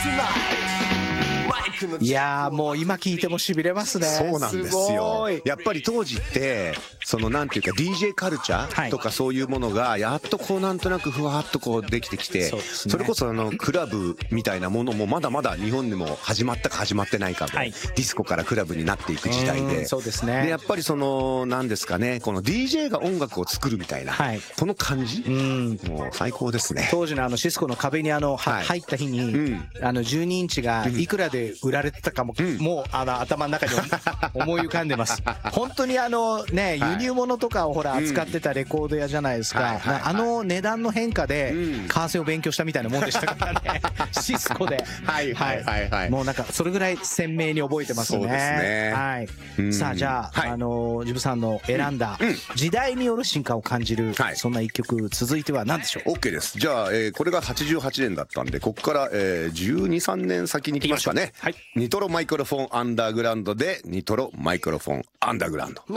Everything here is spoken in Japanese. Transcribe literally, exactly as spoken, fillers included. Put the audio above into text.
いやーもう今聞いてもしびれますね。 そうなんですよ。やっぱり当時ってそのなんていうか ディージェー カルチャーとかそういうものがやっとこうなんとなくふわっとこうできてきて、それこそあのクラブみたいなものもまだまだ日本でも始まったか始まってないかで、ディスコからクラブになっていく時代で、 そうですね。 でやっぱりそのなんですかね、この ディージェー が音楽を作るみたいなこの感じ、もう最高ですね。 当時のあのシスコの壁にあの入った日にあのじゅうにインチがいくらで売られてたかももうあの頭の中に思い浮かんでます。本当にあのね輸入物とかをほら扱ってたレコード屋じゃないですか。あの値段の変化で為替を勉強したみたいなもんでしたからね。シスコで。はいはいはいはい。もうなんかそれぐらい鮮明に覚えてますね。そうですね。はい。さあじゃああのジブさんの選んだ時代による進化を感じるそんな一曲、続いては何でしょう。 OK です。じゃあこれがはちじゅうはちねんだったんで、ここからじゅうに、さんねん先に来ましたね。ニトロマイクロフォンアンダーグラウンドでニトロマイクロフォンアンダーグラウンド。